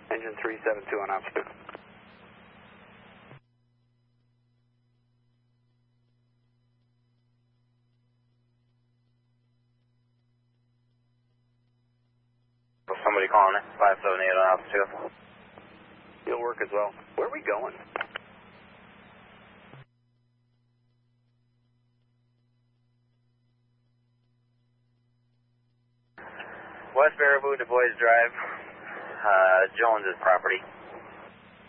Engine 372 on altitude. Somebody calling it, 578 on altitude. He'll work as well. Where are we going? West Baraboo, Du Bois Drive, Jones's property.